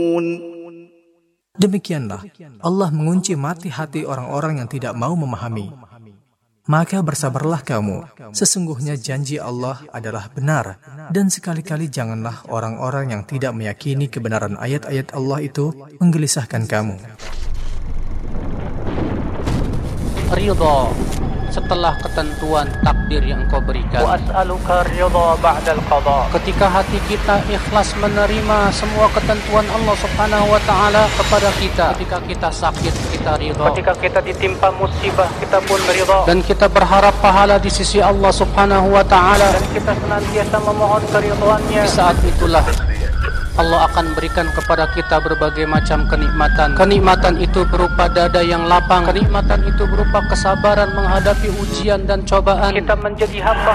Demikianlah Allah mengunci mati hati orang-orang yang tidak mau memahami. Maka bersabarlah kamu, sesungguhnya janji Allah adalah benar, dan sekali-kali janganlah orang-orang yang tidak meyakini kebenaran ayat-ayat Allah itu menggelisahkan kamu. Ridha setelah ketentuan takdir yang Engkau berikan. Wa as'aluka ridha ba'dal qada. Ketika hati kita ikhlas menerima semua ketentuan Allah Subhanahu wa taala kepada kita. Ketika kita sakit, kita ridha. Ketika kita ditimpa musibah, kita pun ridha. Dan kita berharap pahala di sisi Allah Subhanahu wa taala. Dan kita senantiasa memohon keridhaannya. Di saat itulah Allah akan berikan kepada kita berbagai macam kenikmatan. Kenikmatan itu berupa dada yang lapang. Kenikmatan itu berupa kesabaran menghadapi ujian dan cobaan. Kita menjadi hamba